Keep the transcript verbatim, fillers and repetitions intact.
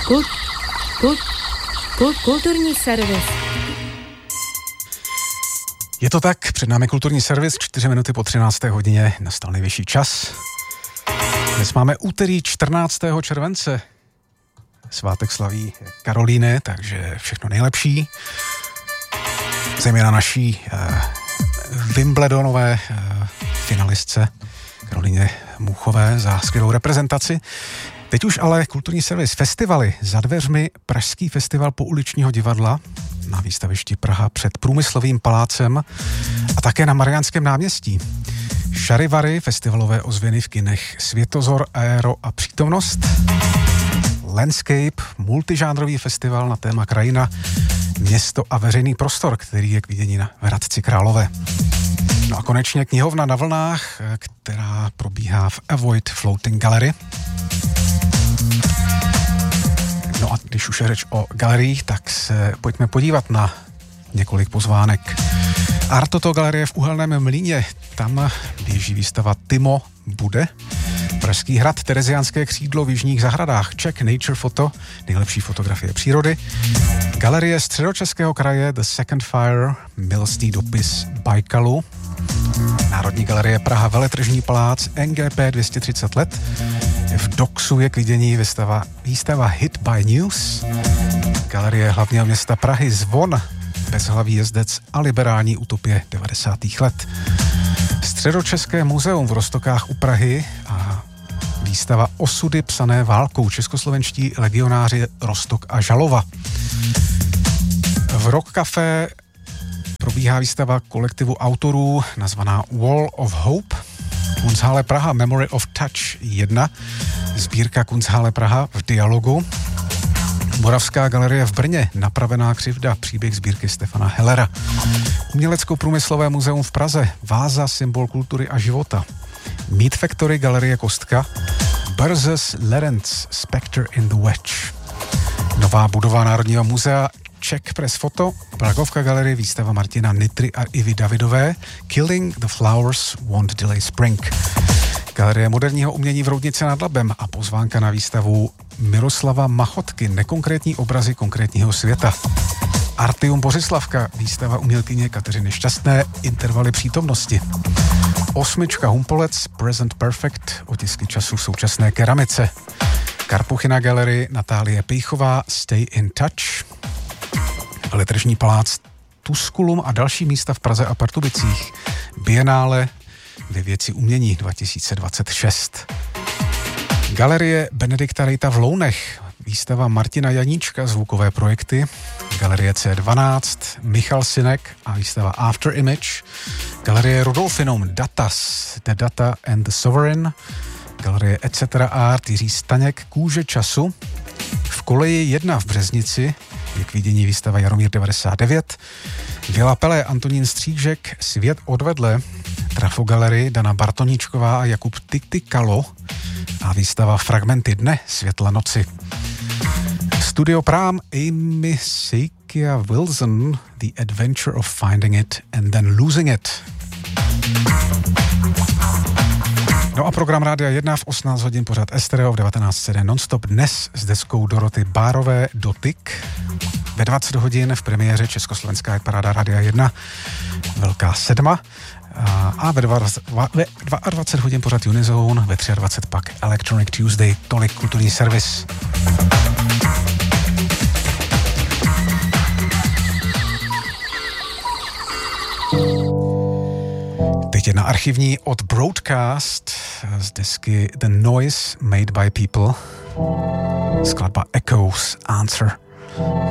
Kult, kult, kult, kulturní servis. Je to tak, před námi kulturní servis, čtyři minuty po třinácté hodině, nastal nejvyšší čas. Dnes máme úterý čtrnáctého července. Svátek slaví Karolíny, takže všechno nejlepší. Zejména naší uh, Wimbledonové uh, finalistce Karolíně Muchové za skvělou reprezentaci. Teď už ale kulturní servis festivaly za dveřmi, Pražský festival pouličního divadla na výstavišti Praha před Průmyslovým palácem a také na Mariánském náměstí. Šarivary, festivalové ozvěny v kinech Světozor, Aero a Přítomnost. Landscape, multižánrový festival na téma krajina, město a veřejný prostor, který je k vidění na Hradci Králové. No a konečně knihovna na vlnách, která probíhá v Avoid Floating Gallery. No a když už je řeč o galeriích, tak se pojďme podívat na několik pozvánek. Artoto galerie v Uhelném Mlýně, tam běží výstava Timo bude. Pražský hrad, Tereziánské křídlo v Jižních zahradách, Czech Nature Photo, nejlepší fotografie přírody. Galerie Středočeského kraje The Second Fire, milostný dopis Bajkalu. Národní galerie Praha, Veletržní palác, N G P dvě stě třicet let. V Doxu je k vidění výstava, výstava Hit by News. Galerie hlavního města Prahy Zvon, Bezhlavý jezdec a liberální utopie devadesátých let. Středočeské muzeum v Roztokách u Prahy a výstava Osudy psané válkou, českoslovenští legionáři Roztok a Žalova. V Rock Café probíhá výstava kolektivu autorů nazvaná Wall of Hope. Kunsthalle Praha Memory of Touch jedna, sbírka Kunsthalle Praha v dialogu. Moravská galerie v Brně, Napravená křivda, příběh sbírky Stefana Hellera. Umělecko-průmyslové muzeum v Praze, Váza, symbol kultury a života. Meat Factory, galerie Kostka. Burzes Lerens, Spectre in the Wedge. Nová budova Národního muzea Czech Press Photo, Pragovka galerie, výstava Martina Nitry a Ivy Davidové, Killing the Flowers Won't Delay Spring. Galerie moderního umění v Roudnici nad Labem a pozvánka na výstavu Miroslava Machotky, nekonkrétní obrazy konkrétního světa. Artium Bořislavka, výstava umělkyně Kateřiny Šťastné, intervaly přítomnosti. Osmička Humpolec, Present Perfect, otisky času v současné keramice. Karpuchina galerie, Natálie Pejchová, Stay in Touch. Veletržní palác Tusculum a další místa v Praze a Pardubicích. Bienále ve věci umění dva tisíce dvacet šest. Galerie Benedikta Rejta v Lounech, výstava Martina Janíčka, zvukové projekty. Galerie C dvanáct, Michal Sinek a výstava After Image. Galerie Rudolfinum, Datas, The Data and the Sovereign. Galerie et cetera Art, Jiří Staněk, Kůže času. V Koleji jedna v Březnici je k vidění výstava Jaromír devadesát devět. Vila Pelé, Antonín Střížek, Svět odvedle. Trafogalerii Dana Bartoníčková a Jakub Tykalo a výstava Fragmenty dne, Světla noci. Studio Prám, Amy Seikia Wilson, The Adventure of Finding It and Then Losing It. No a program Rádia jedna v osmnáct hodin pořad Estereo, v devatenáct set nonstop, dnes s deskou Doroty Bárové Dotyk. Ve dvacet hodin v premiéře Československá hitparáda Rádia jedna, Velká sedma. A ve, dvacet, ve dvacet hodin pořad Unizone, ve dvacet tři pak Electronic Tuesday, tolik kulturní servis. Teď jedna archivní od Broadcast z desky The Noise Made by People, skladba Echoes Answer.